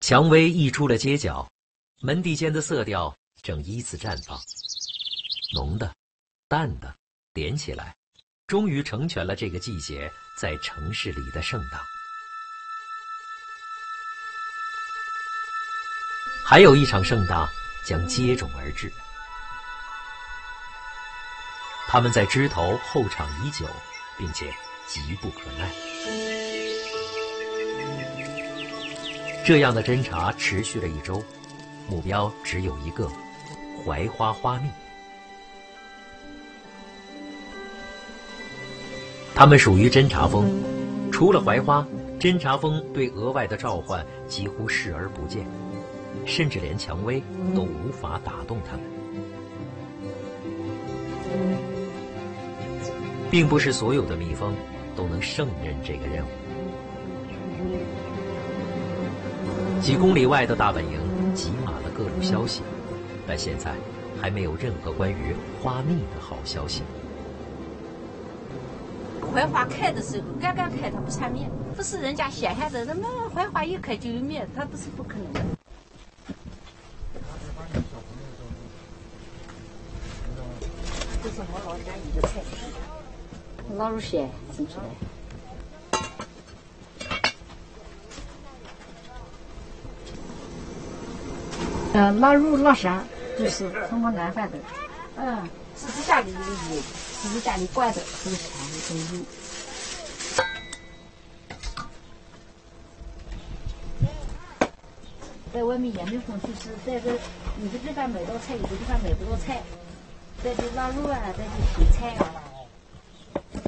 蔷薇溢出了街角，门第间的色调正依次绽放，浓的、淡的连起来，终于成全了这个季节在城市里的盛大。还有一场盛大将接踵而至，他们在枝头候场已久，并且急不可耐。这样的侦查持续了1周，目标只有一个：槐花花蜜。他们属于侦察蜂，除了槐花，侦察蜂对额外的召唤几乎视而不见，甚至连蔷薇都无法打动他们。并不是所有的蜜蜂都能胜任这个任务。几公里外的大本营挤满了各种消息，但现在还没有任何关于花蜜的好消息。 槐花开的时候，刚刚开它不产蜜，不是人家想象的，那么槐花一开就有蜜，它不是不可能的。这是我老家一个菜，腊肉馅蒸出来。腊肉、腊肠就是从我南方的，自己家里有，自己家里灌的，这个全部都有。在外面也没风，就是在这有的地方买到菜，有的地方买不到菜，在这腊肉啊，在这芹菜啊。